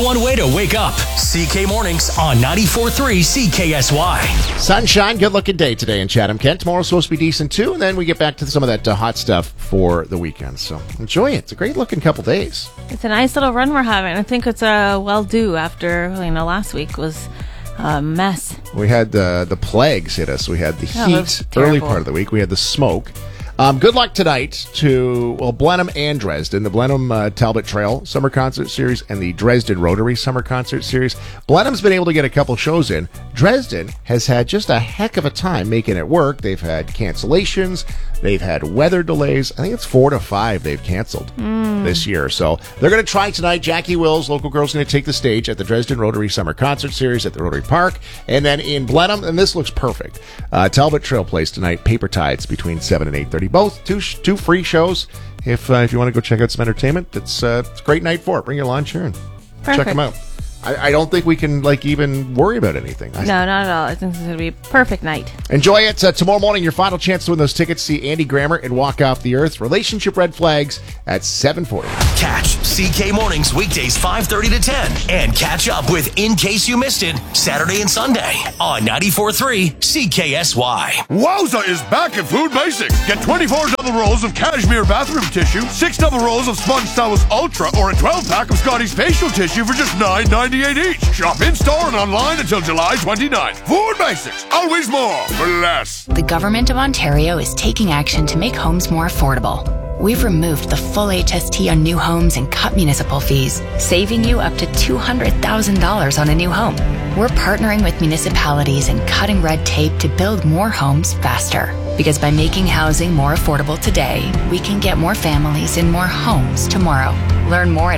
One way to wake up. CK Mornings on 94.3 CKSY. Sunshine, good-looking day today in Chatham, Kent. Tomorrow's supposed to be decent, too, and then we get back to some of that hot stuff for the weekend. So enjoy it. It's a great-looking couple days. It's a nice little run we're having. I think it's well due after, last week was a mess. We had the plagues hit us. We had the heat early part of the week. We had the smoke. Good luck tonight to, Blenheim and Dresden. The Blenheim Talbot Trail Summer Concert Series and the Dresden Rotary Summer Concert Series. Blenheim's been able to get a couple shows in. Dresden has had just a heck of a time making it work. They've had cancellations. They've had weather delays. I think it's 4 to 5 they've canceled this year. So they're going to try tonight. Jackie Wills, local girl's going to take the stage at the Dresden Rotary Summer Concert Series at the Rotary Park. And then in Blenheim, and this looks perfect, Talbot Trail plays tonight, Paper Tides between 7 and 8:30. Both two free shows. If you want to go check out some entertainment, it's a great night for it. Bring your lunch here and check them out. I don't think we can even worry about anything. No, not at all. I think it's going to be a perfect night. Enjoy it. Tomorrow morning, your final chance to win those tickets to see Andy Grammer and Walk Off the Earth. Relationship Red Flags at 7:40. Catch CK Mornings weekdays 5:30 to 10 and catch up with In Case You Missed It Saturday and Sunday on 94.3 CKSY. Wowza is back at Food Basics. Get 24 double rolls of cashmere bathroom tissue, 6 double rolls of Sponge Towels Ultra, or a 12-pack of Scotty's facial tissue for just $9.98 each. Shop in-store and online until July 29th. Food Basics. Always more for less. The Government of Ontario is taking action to make homes more affordable. We've removed the full HST on new homes and cut municipal fees, saving you up to $200,000 on a new home. We're partnering with municipalities and cutting red tape to build more homes faster. Because by making housing more affordable today, we can get more families in more homes tomorrow. Learn more at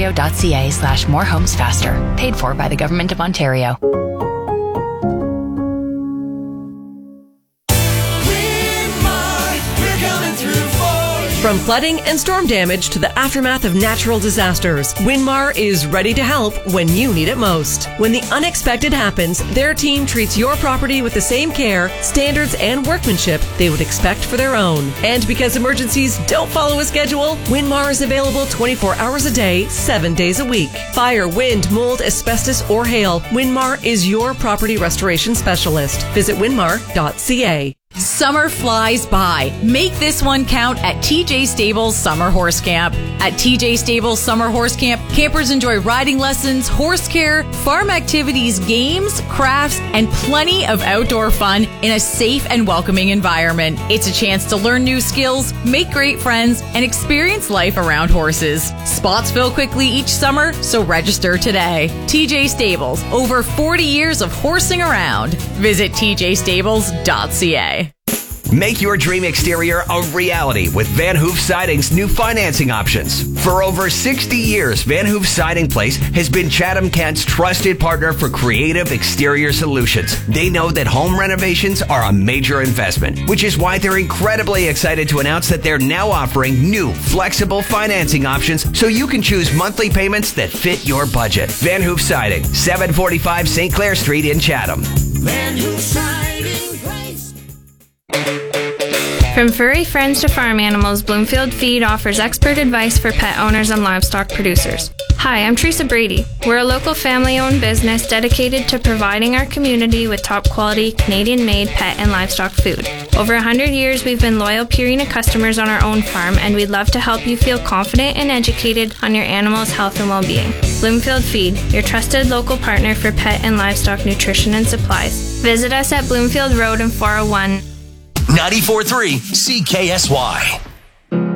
ontario.ca/morehomesfaster. Paid for by the Government of Ontario. From flooding and storm damage to the aftermath of natural disasters, Winmar is ready to help when you need it most. When the unexpected happens, their team treats your property with the same care, standards, and workmanship they would expect for their own. And because emergencies don't follow a schedule, Winmar is available 24 hours a day, 7 days a week. Fire, wind, mold, asbestos, or hail, Winmar is your property restoration specialist. Visit winmar.ca. Summer flies by. Make this one count at TJ Stables Summer Horse Camp. At TJ Stables Summer Horse Camp, campers enjoy riding lessons, horse care, farm activities, games, crafts, and plenty of outdoor fun in a safe and welcoming environment. It's a chance to learn new skills, make great friends, and experience life around horses. Spots fill quickly each summer, so register today. TJ Stables, over 40 years of horsing around. Visit tjstables.ca. Make your dream exterior a reality with Van Hoof Siding's new financing options. For over 60 years, Van Hoof Siding Place has been Chatham Kent's trusted partner for creative exterior solutions. They know that home renovations are a major investment, which is why they're incredibly excited to announce that they're now offering new flexible financing options so you can choose monthly payments that fit your budget. Van Hoof Siding, 745 St. Clair Street in Chatham. Van Hoof Siding Place. From furry friends to farm animals, Bloomfield Feed offers expert advice for pet owners and livestock producers. Hi, I'm Teresa Brady. We're a local family-owned business dedicated to providing our community with top-quality, Canadian-made pet and livestock food. Over 100 years, we've been loyal Purina customers on our own farm, and we'd love to help you feel confident and educated on your animal's health and well-being. Bloomfield Feed, your trusted local partner for pet and livestock nutrition and supplies. Visit us at Bloomfield Road and 401. 94.3 CKSY.